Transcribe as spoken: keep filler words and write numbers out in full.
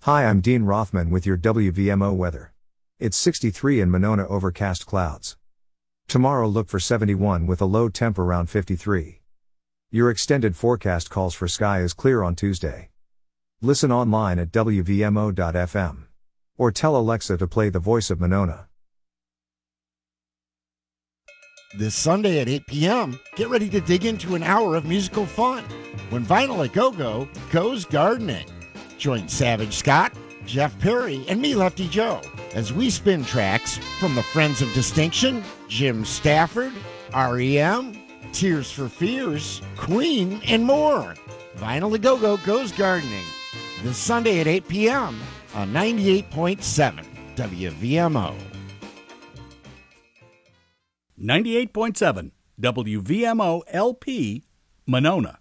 Hi, I'm Dean Rothman with your W V M O weather. It's sixty-three in Monona, overcast clouds. Tomorrow look for seventy-one with a low temp around fifty-three. Your extended forecast calls for sky is clear on Tuesday. Listen online at W V M O dot F M. Or tell Alexa to play The Voice of Monona. This Sunday at eight p.m., get ready to dig into an hour of musical fun when Vinyl A Go-Go goes gardening. Join Savage Scott, Jeff Perry, and me, Lefty Joe, as we spin tracks from the Friends of Distinction, Jim Stafford, R E M, Tears for Fears, Queen, and more. Vinyl A Go-Go goes gardening this Sunday at eight p.m. on ninety-eight point seven W V M O. ninety-eight point seven W V M O L P, Monona.